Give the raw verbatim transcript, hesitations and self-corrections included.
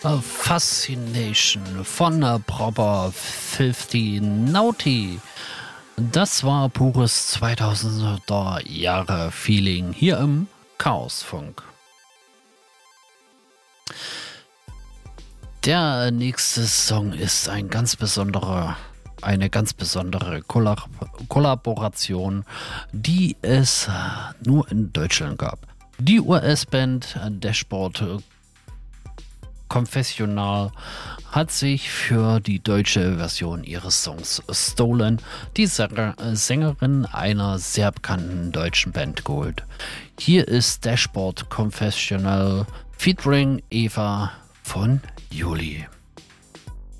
A Fascination von äh, Proper fünfzig Naughty. Das war pures zweitausender Jahre Feeling hier im Chaosfunk. Der nächste Song ist ein ganz besonderer, eine ganz besondere Kollab- Kollaboration, die es nur in Deutschland gab. Die U S-Band Dashboard Confessional hat sich für die deutsche Version ihres Songs Stolen die Sänger- Sängerin einer sehr bekannten deutschen Band geholt. Hier ist Dashboard Confessional featuring Eva von Juli.